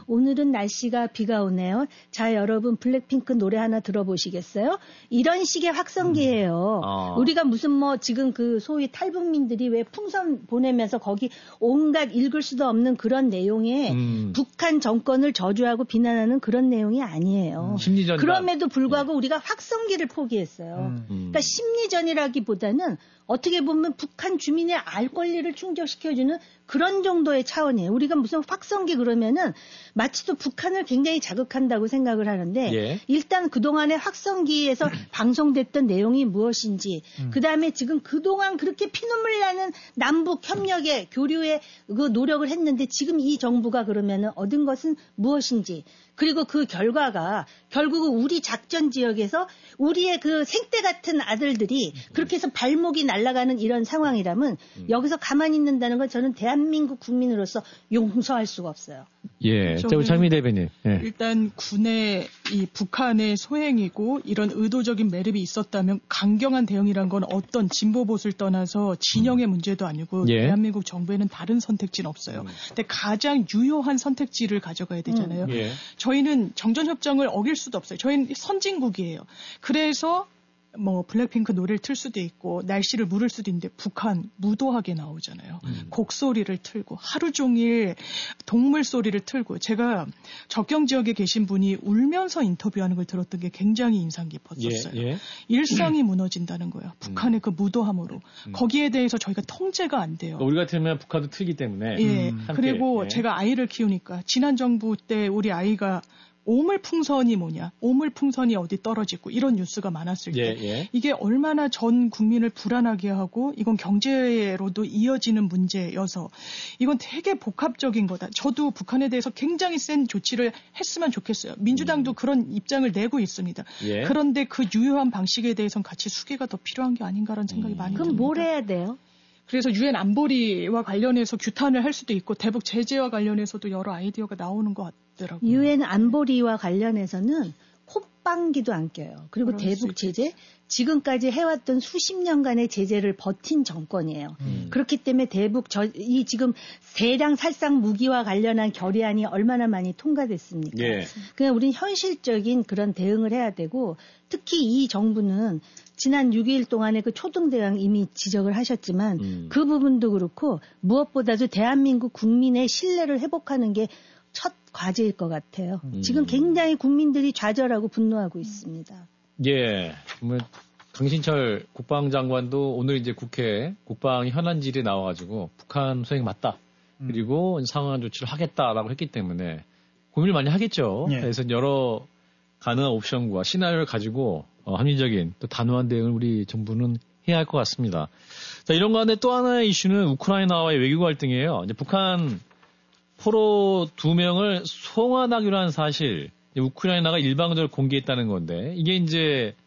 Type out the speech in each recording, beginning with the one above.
오늘은 날씨가 비가 오네요. 자, 여러분 블랙핑크 노래 하나 들어보시겠어요? 이런 식의 확성기예요. 우리가 무슨 뭐 지금 그 소위 탈북민들이 왜 풍선 보내면서 거기 온갖 읽을 수도 없는 그런 내용에 북한 정권을 저주하고 비난하는 그런 내용이 아니에요. 심리전. 그럼에도 불구하고 우리가 확성기를 포기했어요. 그러니까 심리전이라기보다는 어떻게 보면 북한 주민의 알 권리를 충족시켜주는 그런 정도의 차원이에요. 우리가 무슨 확성기 그러면은 마치 또 북한을 굉장히 자극한다고 생각을 하는데 예. 일단 그동안의 확성기에서 방송됐던 내용이 무엇인지 그다음에 지금 그동안 그렇게 피눈물 나는 남북 협력의 교류에 그 노력을 했는데 지금 이 정부가 그러면은 얻은 것은 무엇인지 그리고 그 결과가 결국은 우리 작전 지역에서 우리의 그 생떼 같은 아들들이 그렇게 해서 발목이 날아가는 이런 상황이라면 여기서 가만히 있는다는 건 저는 대한민국 국민으로서 용서할 수가 없어요. 예, 장미 대변인. 예. 일단 군의 이 북한의 소행이고 이런 의도적인 매립이 있었다면 강경한 대응이란 건 어떤 진보 보수를 떠나서 진영의 문제도 아니고 예. 대한민국 정부에는 다른 선택지는 없어요. 근데 가장 유효한 선택지를 가져가야 되잖아요. 예. 저희는 정전협정을 어길 수도 없어요. 저희는 선진국이에요. 그래서 뭐 블랙핑크 노래를 틀 수도 있고 날씨를 물을 수도 있는데 북한 무도하게 나오잖아요. 곡소리를 틀고 하루 종일 동물 소리를 틀고 제가 접경 지역에 계신 분이 울면서 인터뷰하는 걸 들었던 게 굉장히 인상 깊었었어요. 예. 일상이 무너진다는 거예요. 북한의 그 무도함으로. 거기에 대해서 저희가 통제가 안 돼요. 우리 같으면 북한도 틀기 때문에. 예. 그리고 예. 제가 아이를 키우니까 지난 정부 때 우리 아이가 오물풍선이 뭐냐, 오물풍선이 어디 떨어지고 이런 뉴스가 많았을 때 예. 이게 얼마나 전 국민을 불안하게 하고 이건 경제로도 이어지는 문제여서 이건 되게 복합적인 거다. 저도 북한에 대해서 굉장히 센 조치를 했으면 좋겠어요. 민주당도 그런 입장을 내고 있습니다. 예. 그런데 그 유효한 방식에 대해서는 같이 수계가 더 필요한 게 아닌가라는 생각이 많이 듭니다. 그럼 뭘 해야 돼요? 그래서 유엔 안보리와 관련해서 규탄을 할 수도 있고 대북 제재와 관련해서도 여러 아이디어가 나오는 것 같더라고요. 유엔 안보리와 관련해서는 콧방귀도 안 껴요. 그리고 대북 제재 지금까지 해왔던 수십 년간의 제재를 버틴 정권이에요. 그렇기 때문에 대북 이 지금 대량 살상 무기와 관련한 결의안이 얼마나 많이 통과됐습니까? 예. 그냥 우리는 현실적인 그런 대응을 해야 되고 특히 이 정부는 지난 6일 동안에 그 초등대왕 이미 지적을 하셨지만 그 부분도 그렇고 무엇보다도 대한민국 국민의 신뢰를 회복하는 게 첫 과제일 것 같아요. 지금 굉장히 국민들이 좌절하고 분노하고 있습니다. 예. 강신철 국방장관도 오늘 이제 국회 국방 현안질에 나와가지고 북한 소행 맞다. 그리고 상황 조치를 하겠다라고 했기 때문에 고민을 많이 하겠죠. 예. 그래서 여러 가능한 옵션과 시나리오를 가지고 합리적인 또 단호한 대응을 우리 정부는 해야 할 것 같습니다. 자, 이런 가운데 또 하나의 이슈는 우크라이나와의 외교 갈등이에요. 이제 북한 포로 2명을 송환하기로 한 사실, 우크라이나가 일방적으로 공개했다는 건데, 이게 이제,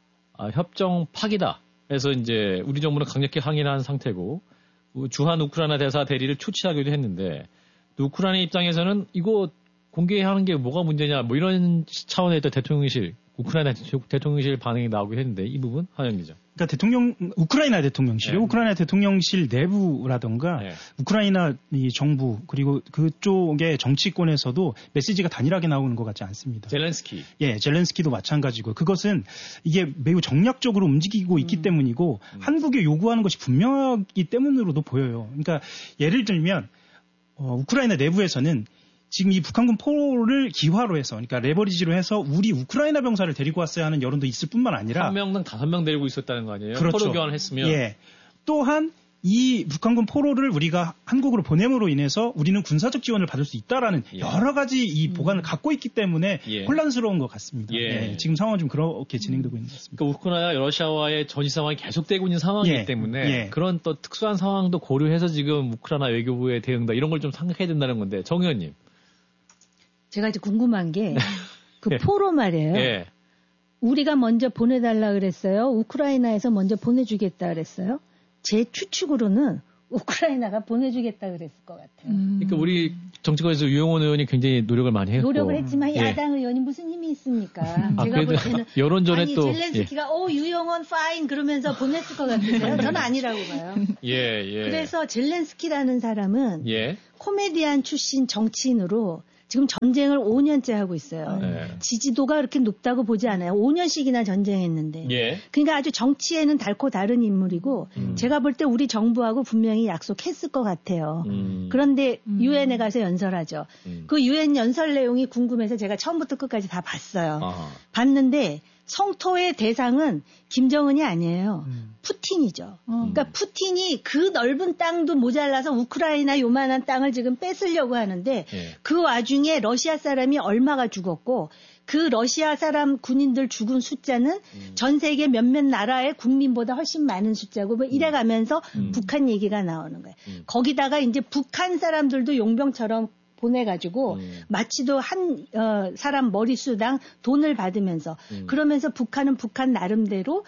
협정 파기다. 그래서 이제 우리 정부는 강력히 항의를 한 상태고, 주한 우크라이나 대사 대리를 초치하기도 했는데, 우크라이나 입장에서는 이거 공개하는 게 뭐가 문제냐, 뭐 이런 차원의 또 대통령실, 우크라이나 대통령실 반응이 나오긴 했는데, 이 부분, 하영 기자. 그러니까 우크라이나 대통령실이 우크라이나 대통령실 내부라던가 우크라이나 이 정부 그리고 그쪽의 정치권에서도 메시지가 단일하게 나오는 것 같지 않습니다. 젤렌스키. 예, 젤렌스키도 마찬가지고 그것은 이게 매우 정략적으로 움직이고 있기 때문이고 한국이 요구하는 것이 분명하기 때문으로도 보여요. 그러니까 예를 들면 우크라이나 내부에서는 지금 이 북한군 포로를 기화로 해서, 그러니까 레버리지로 해서 우리 우크라이나 병사를 데리고 왔어야 하는 여론도 있을 뿐만 아니라 1명당 5명 데리고 있었다는 거 아니에요? 그렇죠. 포로 교환을 했으면. 예. 또한 이 북한군 포로를 우리가 한국으로 보냄으로 인해서 우리는 군사적 지원을 받을 수 있다라는 여러 가지 이 보관을 갖고 있기 때문에 혼란스러운 것 같습니다. 예. 지금 상황은 좀 그렇게 진행되고 있는 것 같습니다. 그러니까 우크라이나 러시아와의 전시 상황이 계속되고 있는 상황이기 때문에 그런 또 특수한 상황도 고려해서 지금 우크라이나 외교부의 대응다 이런 걸 좀 생각해야 된다는 건데 정 의원님. 제가 이제 궁금한 게 그 포로 말이에요. 예. 우리가 먼저 보내달라 그랬어요. 우크라이나에서 먼저 보내주겠다 그랬어요. 제 추측으로는 우크라이나가 보내주겠다 그랬을 것 같아요. 그러니까 우리 정치권에서 유영원 의원이 굉장히 노력을 많이 했고. 노력을 했지만 야당 의원이 무슨 힘이 있습니까? 제가 볼 때는 여론전에 아니, 또 젤렌스키가 유영원 파인 그러면서 보냈을 것 같은데요. 저는 아니라고 봐요. 예. 그래서 젤렌스키라는 사람은 코미디언 출신 정치인으로 지금 전쟁을 5년째 하고 있어요. 네. 지지도가 그렇게 높다고 보지 않아요. 5년씩이나 전쟁했는데. 예. 그러니까 아주 정치에는 달고 다른 인물이고 제가 볼 때 우리 정부하고 분명히 약속했을 것 같아요. 그런데 유엔에 가서 연설하죠. 그 유엔 연설 내용이 궁금해서 제가 처음부터 끝까지 다 봤어요. 아하. 봤는데 성토의 대상은 김정은이 아니에요. 푸틴이죠. 그러니까 푸틴이 그 넓은 땅도 모자라서 우크라이나 요만한 땅을 지금 뺏으려고 하는데 예. 그 와중에 러시아 사람이 얼마가 죽었고 그 러시아 사람 군인들 죽은 숫자는 전 세계 몇몇 나라의 국민보다 훨씬 많은 숫자고 뭐 이래가면서 북한 얘기가 나오는 거예요. 거기다가 이제 북한 사람들도 용병처럼 보내가지고 마치도 한 사람 머릿수당 돈을 받으면서 그러면서 북한은 북한 나름대로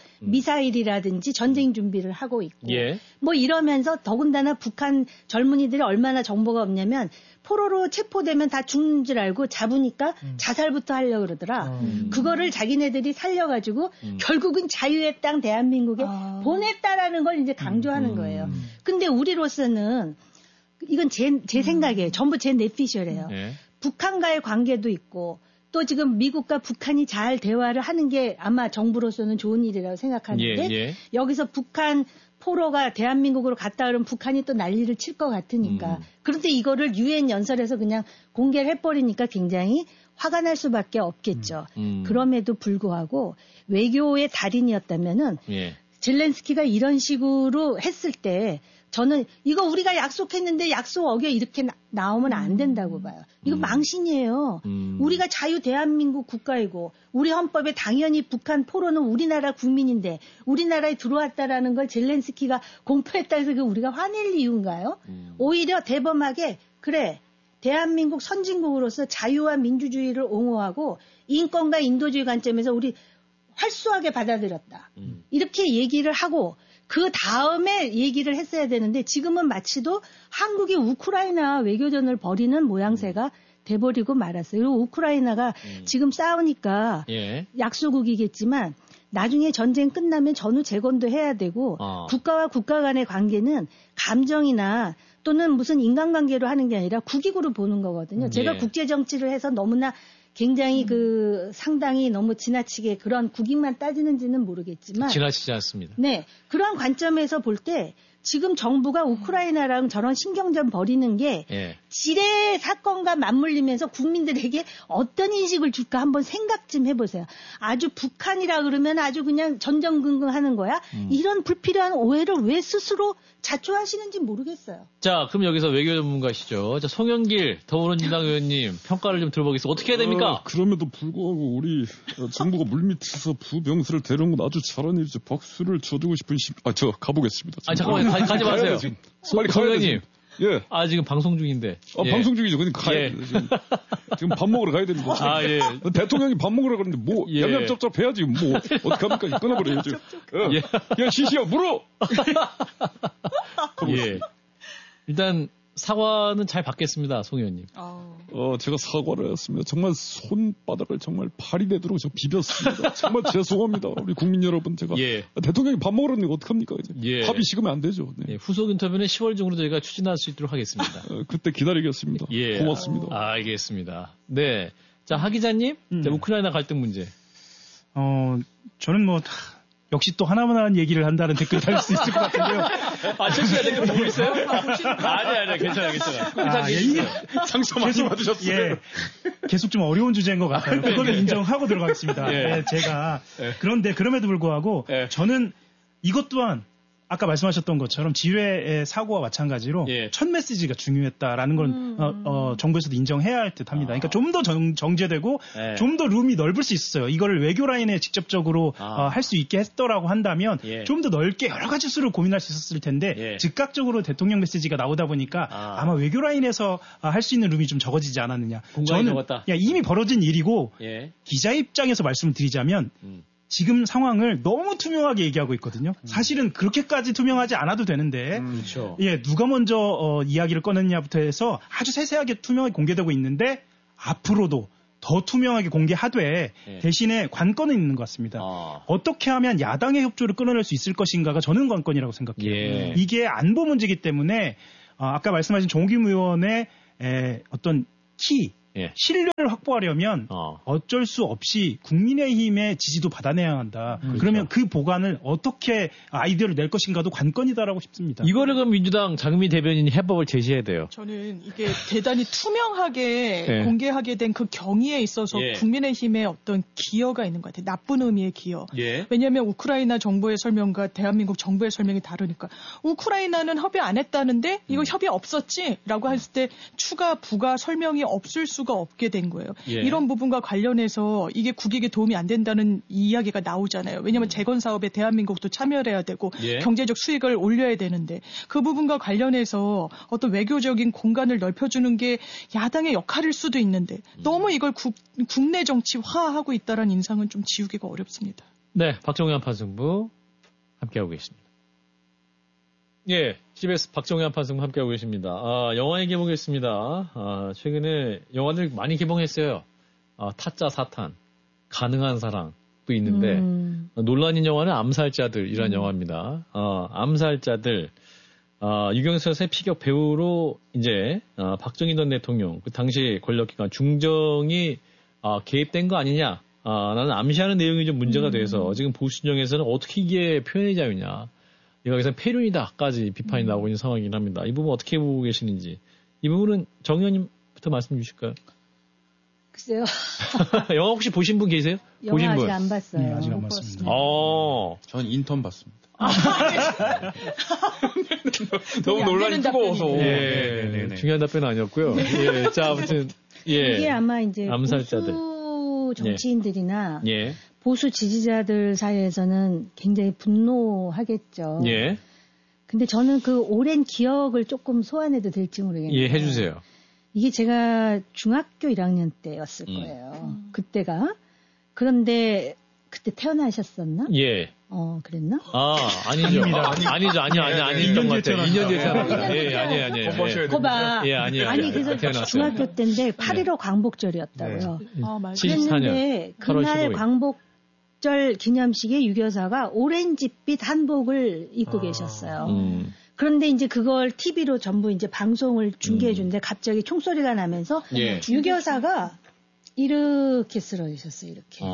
미사일이라든지 전쟁 준비를 하고 있고 예. 뭐 이러면서 더군다나 북한 젊은이들이 얼마나 정보가 없냐면 포로로 체포되면 다 죽는 줄 알고 잡으니까 자살부터 하려고 그러더라. 그거를 자기네들이 살려가지고 결국은 자유의 땅 대한민국에 보냈다라는 걸 이제 강조하는 거예요. 근데 우리로서는 이건 제 생각이에요. 전부 제 내피셜이에요. 예. 북한과의 관계도 있고 또 지금 미국과 북한이 잘 대화를 하는 게 아마 정부로서는 좋은 일이라고 생각하는데 예. 여기서 북한 포로가 대한민국으로 갔다 그러면 북한이 또 난리를 칠 것 같으니까. 그런데 이거를 유엔 연설에서 그냥 공개를 해버리니까 굉장히 화가 날 수밖에 없겠죠. 그럼에도 불구하고 외교의 달인이었다면은 예. 젤렌스키가 이런 식으로 했을 때 저는 이거 우리가 약속했는데 약속 어겨 이렇게 나오면 안 된다고 봐요. 이거 망신이에요. 우리가 자유 대한민국 국가이고 우리 헌법에 당연히 북한 포로는 우리나라 국민인데 우리나라에 들어왔다라는 걸 젤렌스키가 공표했다 해서 우리가 화낼 이유인가요? 오히려 대범하게 그래 대한민국 선진국으로서 자유와 민주주의를 옹호하고 인권과 인도주의 관점에서 우리 활수하게 받아들였다. 이렇게 얘기를 하고 그 다음에 얘기를 했어야 되는데 지금은 마치도 한국이 우크라이나 외교전을 벌이는 모양새가 돼버리고 말았어요. 그리고 우크라이나가 지금 싸우니까 예. 약소국이겠지만 나중에 전쟁 끝나면 전후 재건도 해야 되고 국가와 국가 간의 관계는 감정이나 또는 무슨 인간관계로 하는 게 아니라 국익으로 보는 거거든요. 제가 예. 국제정치를 해서 너무나 굉장히 상당히 너무 지나치게 그런 국익만 따지는지는 모르겠지만 지나치지 않습니다. 네. 그런 관점에서 볼 때 지금 정부가 우크라이나랑 저런 신경전 벌이는 게 예. 지뢰 사건과 맞물리면서 국민들에게 어떤 인식을 줄까 한번 생각 좀 해보세요. 아주 북한이라 그러면 아주 그냥 전전긍긍하는 거야? 이런 불필요한 오해를 왜 스스로 자초하시는지 모르겠어요. 자, 그럼 여기서 외교 전문가시죠. 자, 송영길 더불어민주당 의원님 평가를 좀 들어보겠습니다. 어떻게 해야 됩니까? 그럼에도 불구하고 우리 정부가 물밑에서 부병수를 데려온 건 아주 잘한 일이죠. 박수를 쳐주고 싶은 저 가보겠습니다. 아, 잠깐만요. 가지 마세요. 빨리 가야 의원님. 예. 아, 지금 방송 중인데. 예. 방송 중이죠. 근데 가야 예. 돼. 지금 밥 먹으러 가야 되는데. 아, 예. 대통령이 밥 먹으러 가는데 뭐 예. 얌얌짭짭 해야지. 뭐 어떡합니까? 끊어버려야죠. 예. 야, 시시야 물어. 예. 일단 사과는 잘 받겠습니다, 송 의원님. 제가 사과를 했습니다. 정말 손바닥을 정말 발이 되도록 저 비볐습니다. 정말 죄송합니다. 우리 국민 여러분, 제가. 예. 대통령이 밥 먹으러 가는 게 어떡합니까? 이제. 예. 밥이 식으면 안 되죠. 네. 예, 후속 인터뷰는 10월 중으로 저희가 추진할 수 있도록 하겠습니다. 그때 기다리겠습니다. 예. 고맙습니다. 알겠습니다. 네. 자, 하 기자님, 자, 우크라이나 갈등 문제. 저는 역시 또 하나만 얘기를 한다는 댓글 달릴 수 있을 것 같은데요. 아, 최씨가 댓글 보고 있어요? 아니, 괜찮아. 이게 상처 많이 받으셨어요. 예, 계속 좀 어려운 주제인 것 같아요. 그거는 인정하고 들어가겠습니다. 예. 예, 제가 그런데 그럼에도 불구하고 예. 저는 이것 또한 아까 말씀하셨던 것처럼 지뢰의 사고와 마찬가지로 예. 첫 메시지가 중요했다라는 건 정부에서도 인정해야 할 듯합니다. 그러니까 좀 더 정제되고 예. 좀 더 룸이 넓을 수 있어요. 이거를 외교 라인에 직접적으로 할 수 있게 했더라고 한다면 예. 좀 더 넓게 여러 가지 수를 고민할 수 있었을 텐데 예. 즉각적으로 대통령 메시지가 나오다 보니까 아마 외교 라인에서 할 수 있는 rum이 좀 적어지지 않았느냐. 공간이 적었다. 이미 벌어진 일이고 예. 기자 입장에서 말씀을 드리자면 지금 상황을 너무 투명하게 얘기하고 있거든요. 사실은 그렇게까지 투명하지 않아도 되는데, 그렇죠. 예, 누가 먼저 이야기를 꺼냈냐부터 해서 아주 세세하게 투명하게 공개되고 있는데 앞으로도 더 투명하게 공개하되 예. 대신에 관건은 있는 것 같습니다. 어떻게 하면 야당의 협조를 끊어낼 수 있을 것인가가 저는 관건이라고 생각해요. 예. 이게 안보 문제이기 때문에 아까 말씀하신 정옥임 의원의 어떤 키 예. 신뢰를 확보하려면 어쩔 수 없이 국민의힘의 지지도 받아내야 한다. 그러면 그 보관을 어떻게 아이디어를 낼 것인가도 관건이다라고 싶습니다. 이거를 그럼 민주당 장미 대변인이 해법을 제시해야 돼요. 저는 이게 대단히 투명하게 예. 공개하게 된 그 경위에 있어서 예. 국민의힘의 어떤 기여가 있는 것 같아요. 나쁜 의미의 기여. 예. 왜냐하면 우크라이나 정부의 설명과 대한민국 정부의 설명이 다르니까. 우크라이나는 협의 안 했다는데 이거 협의 없었지라고 했을 때 추가 부가 설명이 없을 수가 없게 된 거예요. 예. 이런 부분과 관련해서 이게 국익에 도움이 안 된다는 이야기가 나오잖아요. 왜냐하면 재건 사업에 대한민국도 참여를 해야 되고 예. 경제적 수익을 올려야 되는데 그 부분과 관련해서 어떤 외교적인 공간을 넓혀주는 게 야당의 역할일 수도 있는데 너무 이걸 국내 정치화하고 있다는 인상은 좀 지우기가 어렵습니다. 네, 박정희 한판승부 함께하고 계십니다. 예, CBS 박정희 한판승부 함께하고 계십니다. 영화 얘기해보겠습니다. 최근에 영화들 많이 개봉했어요. 타짜 사탄, 가능한 사랑도 있는데 논란인 영화는 암살자들이라는 영화입니다. 암살자들. 유경수의 피격 배우로 이제 박정희 전 대통령 그 당시 권력기관 중정이 개입된 거 아니냐? 나는 암시하는 내용이 좀 문제가 돼서 지금 보수 진영에서는 어떻게 이게 표현의 자유냐? 여기서 폐륜이다까지 비판이 나오고 있는 상황이긴 합니다. 이 부분 어떻게 보고 계시는지 이 부분은 정 의원님부터 말씀 주실까요? 글쎄요. 영화 혹시 보신 분 계세요? 영화 보신 아직 분? 안 봤어요. 아직 안 봤습니다. 전 인턴 봤습니다. 너무 논란이 뜨거워서. 예, 중요한 답변은 아니었고요. 예, 자, 아무튼, 예. 이게 아마 이제 암살자들. 보수 정치인들이나 예. 보수 지지자들 사이에서는 굉장히 분노하겠죠. 예. 근데 저는 그 오랜 기억을 조금 소환해도 될지 모르겠네요. 예, 해주세요. 이게 제가 중학교 1학년 때였을 거예요. 그때가. 그런데 그때 태어나셨었나? 예. 그랬나? 아니죠. 아니죠. 아니었던 것 같아요. 2년 뒤에 태어났어요. 예, 아니에요. 거봐. 예, 아니에요. 아니, 그래서 태어났어요. 중학교 때인데 8.15 광복절이었다고요. 맞아요. 74년. 그랬는데 그날 15일. 광복절 기념식에 유교사가 오렌지빛 한복을 입고 계셨어요. 그런데 이제 그걸 TV로 전부 이제 방송을 중계해 주는데 갑자기 총소리가 나면서 예. 유교사가 이렇게 쓰러지셨어요. 이렇게.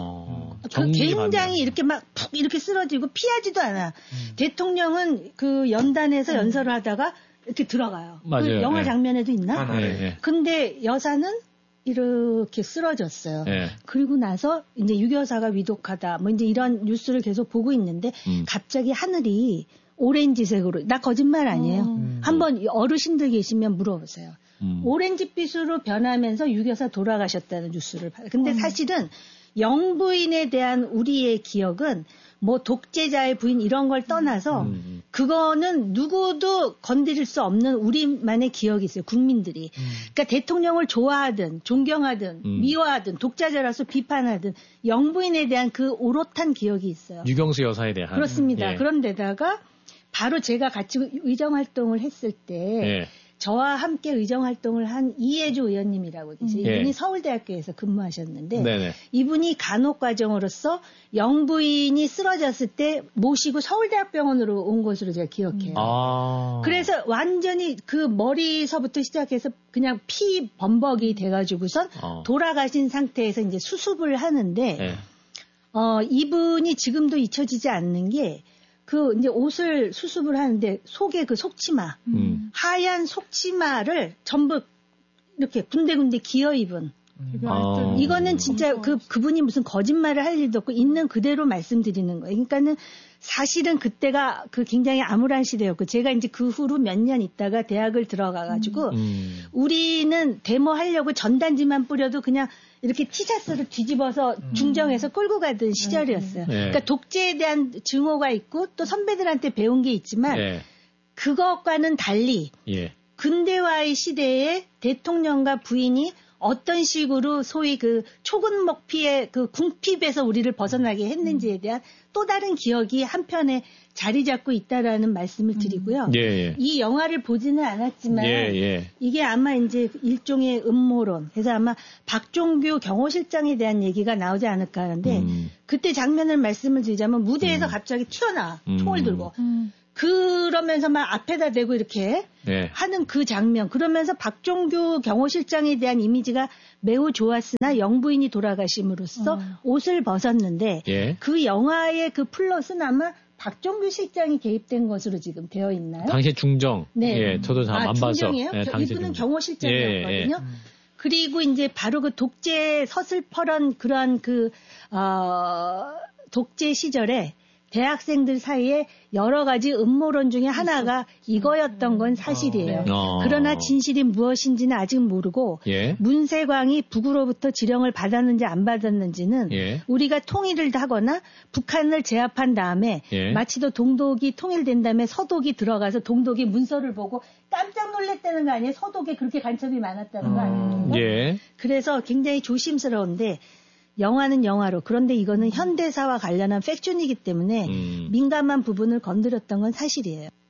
굉장히 이렇게 막 푹 이렇게 쓰러지고 피하지도 않아. 대통령은 그 연단에서 연설을 하다가 이렇게 들어가요. 맞아요. 그 영화 예. 장면에도 있나? 예. 근데 여사는 이렇게 쓰러졌어요. 예. 그리고 나서 이제 유교사가 위독하다. 뭐 이제 이런 뉴스를 계속 보고 있는데 갑자기 하늘이 오렌지색으로, 나 거짓말 아니에요. 한번 어르신들 계시면 물어보세요. 오렌지빛으로 변하면서 유교사 돌아가셨다는 뉴스를 봐요. 근데 사실은 영부인에 대한 우리의 기억은 뭐 독재자의 부인 이런 걸 떠나서 그거는 누구도 건드릴 수 없는 우리만의 기억이 있어요. 국민들이. 그러니까 대통령을 좋아하든 존경하든 미워하든 독자자라서 비판하든 영부인에 대한 그 오롯한 기억이 있어요. 유경수 여사에 대한. 그렇습니다. 예. 그런데다가 바로 제가 같이 의정활동을 했을 때 예. 저와 함께 의정활동을 한 이혜주 의원님이라고 계세요. 이분이 예. 서울대학교에서 근무하셨는데 네네. 이분이 간호과정으로서 영부인이 쓰러졌을 때 모시고 서울대학병원으로 온 것으로 제가 기억해요. 그래서 완전히 그 머리서부터 시작해서 그냥 피 범벅이 돼가지고선 돌아가신 상태에서 이제 수습을 하는데 예. 이분이 지금도 잊혀지지 않는 게 그 이제 옷을 수습을 하는데 속에 그 속치마 하얀 속치마를 전부 이렇게 군데군데 기어 입은 이거는 진짜 그분이 무슨 거짓말을 할 일도 없고 있는 그대로 말씀드리는 거예요. 그러니까는 사실은 그때가 그 굉장히 암울한 시대였고 제가 이제 그 후로 몇 년 있다가 대학을 들어가가지고 우리는 데모하려고 전단지만 뿌려도 그냥 이렇게 티셔츠를 뒤집어서 중정에서 끌고 가던 시절이었어요. 그러니까 독재에 대한 증오가 있고 또 선배들한테 배운 게 있지만 그것과는 달리 근대화의 시대에 대통령과 부인이 어떤 식으로 소위 그 초근목피의 그 궁핍에서 우리를 벗어나게 했는지에 대한 또 다른 기억이 한편에 자리 잡고 있다라는 말씀을 드리고요. 이 영화를 보지는 않았지만 이게 아마 이제 일종의 음모론. 그래서 아마 박종규 경호실장에 대한 얘기가 나오지 않을까 하는데 그때 장면을 말씀을 드리자면 무대에서 갑자기 튀어나와 총을 들고. 그러면서 막 앞에다 대고 이렇게 네. 하는 그 장면. 그러면서 박종규 경호실장에 대한 이미지가 매우 좋았으나 영부인이 돌아가심으로써 옷을 벗었는데 예. 그 영화의 그 플롯은 아마 박종규 실장이 개입된 것으로 지금 되어 있나요? 당시 중정. 네. 예, 저도 다 안 봐서. 중정이에요? 예, 당시 이분은 중정. 경호실장이었거든요. 예, 예. 그리고 이제 바로 그 독재 서슬퍼런 그러한 독재 시절에 대학생들 사이에 여러 가지 음모론 중에 하나가 이거였던 건 사실이에요. 그러나 진실이 무엇인지는 아직 모르고 예. 문세광이 북으로부터 지령을 받았는지 안 받았는지는 예. 우리가 통일을 하거나 북한을 제압한 다음에 예. 마치도 동독이 통일된 다음에 서독이 들어가서 동독이 문서를 보고 깜짝 놀랐다는 거 아니에요? 서독에 그렇게 간첩이 많았다는 거 아니에요? 예. 그래서 굉장히 조심스러운데 영화는 영화로 그런데 이거는 현대사와 관련한 팩션이기 때문에 민감한 부분을 건드렸던 건 사실이에요.